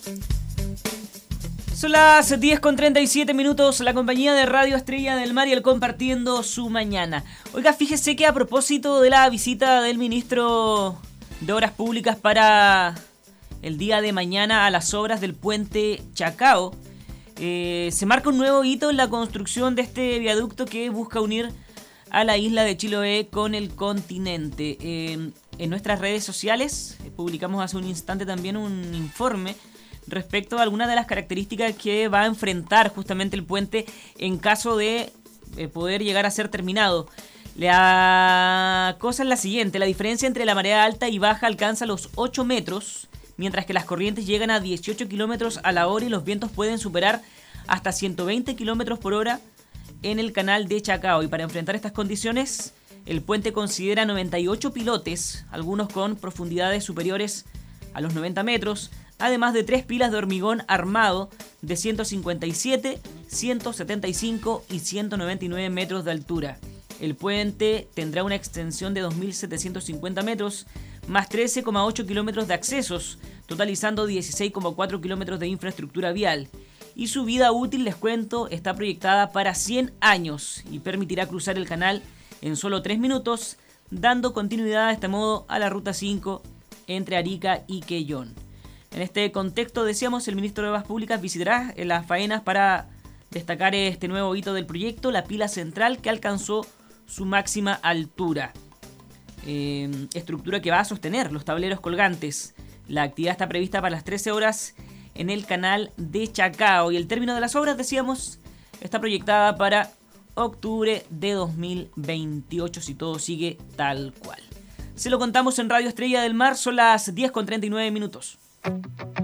Son las 10:37, la compañía de Radio Estrella del Mar y el Compartiendo su Mañana. Oiga, fíjese que a propósito de la visita del ministro de Obras Públicas para el día de mañana a las obras del puente Chacao, se marca un nuevo hito en la construcción de este viaducto que busca unir a la isla de Chiloé con el continente. En nuestras redes sociales publicamos hace un instante también un informe respecto a algunas de las características que va a enfrentar justamente el puente en caso de poder llegar a ser terminado. La cosa es la siguiente: la diferencia entre la marea alta y baja alcanza los 8 metros, mientras que las corrientes llegan a 18 kilómetros a la hora y los vientos pueden superar hasta 120 kilómetros por hora en el canal de Chacao. Y para enfrentar estas condiciones, el puente considera 98 pilotes, algunos con profundidades superiores a los 90 metros, además de 3 pilas de hormigón armado de 157, 175 y 199 metros de altura. El puente tendrá una extensión de 2.750 metros, más 13,8 kilómetros de accesos, totalizando 16,4 kilómetros de infraestructura vial. Y su vida útil, les cuento, está proyectada para 100 años y permitirá cruzar el canal en solo 3 minutos, dando continuidad de este modo a la Ruta 5 entre Arica y Quellón. En este contexto, decíamos, el ministro de Obras Públicas visitará las faenas para destacar este nuevo hito del proyecto, la pila central que alcanzó su máxima altura. Estructura que va a sostener los tableros colgantes. La actividad está prevista para las 13 horas en el canal de Chacao y el término de las obras, decíamos, está proyectada para octubre de 2028 si todo sigue tal cual. Se lo contamos en Radio Estrella del Mar, son las 10:39.